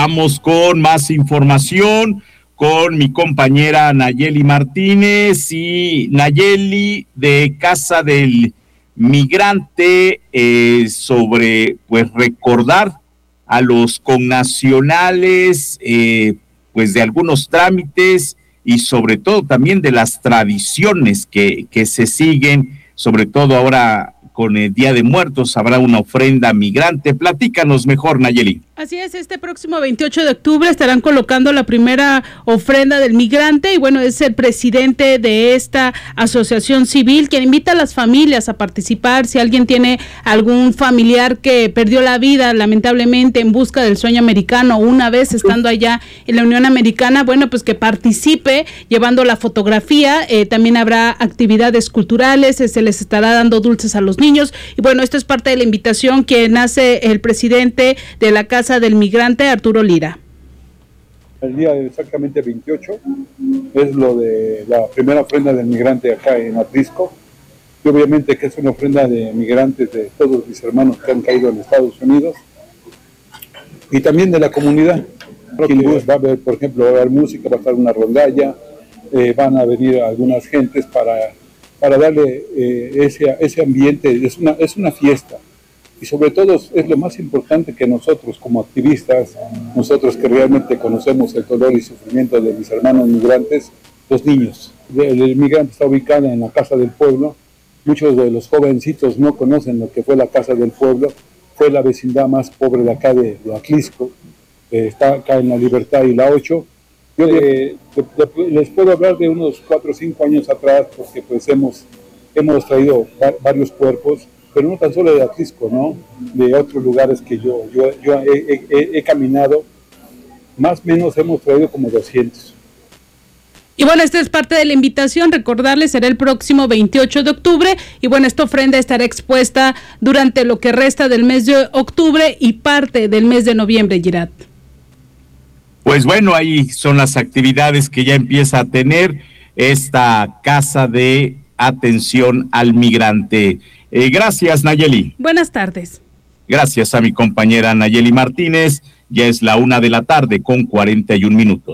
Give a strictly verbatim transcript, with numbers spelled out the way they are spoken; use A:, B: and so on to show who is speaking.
A: Vamos con más información con mi compañera Nayeli Martínez. Y Nayeli, de Casa del Migrante, eh, sobre pues recordar a los connacionales eh, pues de algunos trámites y sobre todo también de las tradiciones que, que se siguen, sobre todo ahora con el Día de Muertos habrá una ofrenda migrante. Platícanos mejor, Nayeli.
B: Así es, este próximo veintiocho de octubre estarán colocando la primera ofrenda del migrante y bueno, es el presidente de esta asociación civil quien invita a las familias a participar. Si alguien tiene algún familiar que perdió la vida lamentablemente en busca del sueño americano, una vez estando allá en la Unión Americana, bueno, pues que participe llevando la fotografía. Eh, también habrá actividades culturales, eh, se les estará dando dulces a los niños y bueno, esto es parte de la invitación que nace el presidente de la Casa del Migrante, Arturo Lira.
C: El día exactamente veintiocho es lo de la primera ofrenda del migrante acá en Atlisco, y obviamente que es una ofrenda de migrantes de todos mis hermanos que han caído en Estados Unidos y también de la comunidad. Va a haber, por ejemplo, va a haber música, va a estar una rondalla, eh, van a venir algunas gentes para, para darle eh, ese, ese ambiente, es una, es una fiesta. Y sobre todo es lo más importante que nosotros como activistas, nosotros que realmente conocemos el dolor y sufrimiento de mis hermanos migrantes, los niños. El, el migrante está ubicado en la Casa del Pueblo. Muchos de los jovencitos no conocen lo que fue la Casa del Pueblo. Fue la vecindad más pobre de acá de, de Atlisco. Eh, está acá en la Libertad y la ocho. Yo eh, de, de, les puedo hablar de unos cuatro o cinco años atrás, porque pues hemos, hemos traído va, varios cuerpos, pero no tan solo de Atlisco, ¿no? De otros lugares que yo, yo, yo he, he, he caminado, más o menos hemos traído como doscientos.
B: Y bueno, esta es parte de la invitación, recordarles, será el próximo veintiocho de octubre, y bueno, esta ofrenda estará expuesta durante lo que resta del mes de octubre y parte del mes de noviembre, Girat.
A: Pues bueno, ahí son las actividades que ya empieza a tener esta Casa de Atención al Migrante. Eh, gracias, Nayeli.
B: Buenas tardes.
A: Gracias a mi compañera Nayeli Martínez. Ya es la una de la tarde con cuarenta y un minutos.